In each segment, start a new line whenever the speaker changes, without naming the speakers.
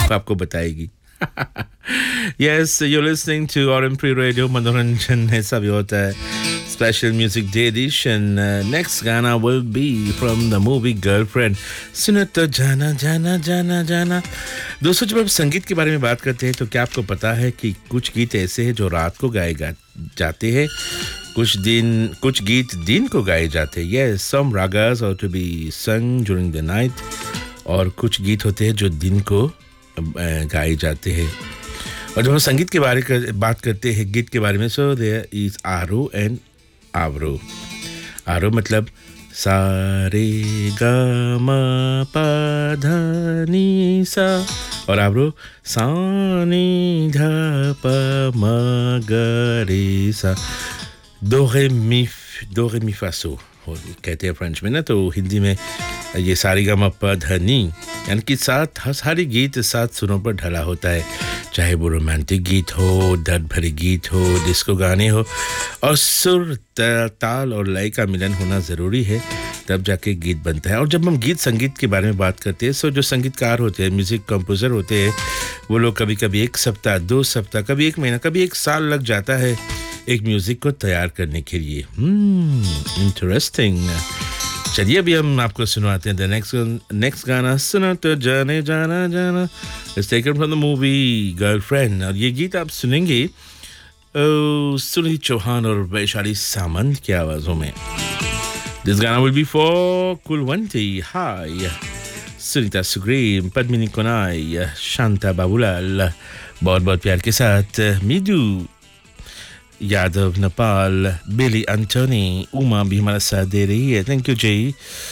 आपको बताएगी. Yes, you're listening to RM3 Radio. मनोरंजन ऐसा भी होता है. Special Music Day Edition. Next गाना will be from the movie Girlfriend. सुनो तो जाना जाना जाना जाना. दोस्तों, जब हम संगीत के बारे में बात करते हैं तो क्या आपको पता है कि कुछ गीत ऐसे हैं जो रात को गाए जाते हैं, कुछ गीत दिन को गाए जाते हैं. Yes, some ragas are to be sung during the night. और कुछ गीत होते हैं जो दिन को गाए जाते हैं. और जब हम संगीत के बारे में बात करते हैं, गीत के बारे में, सो देयर इज आरो एंड आवरो. आरो मतलब सारे गा मा पा धा नी सा, और आवरो सा नी धा पा मा गा रे सा. दो रे मी फा सो कहते हैं फ्रेंच में ना, तो हिंदी में ये सारी गा मा पा धा नी, यानी कि सारी गीत 7 सुरों पर ढला होता है. चाहे वो रोमांटिक गीत हो, दर्द भरे गीत हो, डिस्को गाने हो, और सुर ताल और लय का मिलन होना ज़रूरी है, तब जाके गीत बनता है. और जब हम गीत संगीत के बारे में बात करते हैं, सो जो संगीतकार होते हैं, म्यूज़िक कंपोज़र होते हैं, वो लोग कभी कभी 1 सप्ताह, 2 सप्ताह, कभी 1 महीना, कभी 1 साल लग जाता है एक म्यूज़िक को तैयार करने के लिए. इंटरेस्टिंग. चलिए अभी हम आपको सुनवाते हैं नेक्स्ट गाना. सुनो तो जाने जाना जाना. It's taken from the movie Girlfriend. और ये गीत आप सुनेंगे सुनीति चौहान और वैशाली सामंत की आवाज़ों में. This गाना will be for कुलवंती, हाय, सुनीता सुग्रीम, पद्मिनी कोनाई, शांता बाबूलाल, बहुत बहुत प्यार के साथ मीदू यादव नेपाल, बिली एंटोनी, उमा भी हमारा साथ दे रही है. थैंक यू जय.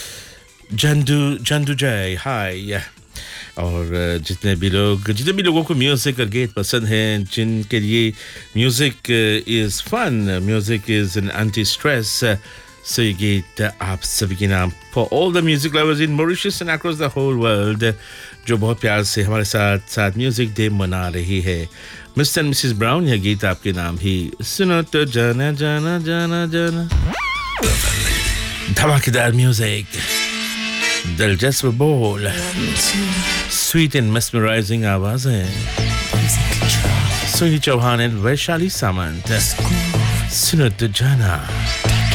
जंदू जय, हाय. और जितने भी लोगों को म्यूज़िक और गीत पसंद हैं, जिनके लिए music is fun, music is an anti stress, सो ये गीत आप सभी के नाम for all the music lovers in Mauritius and across the whole world, जो बहुत प्यार से हमारे साथ म्यूज़िक डे मना रही है. मिस्टर एंड मिसेस ब्राउन, यह गीत आपके नाम ही. सुनो तो जाना जाना जाना जाना. धमाकेदार म्यूज़िक, दिलचस्प बोल, स्वीट एंड मेस्मराइजिंग आवाज़ें, सुनीति चौहान एंड वैशाली सामंत. सुनो तो जाना.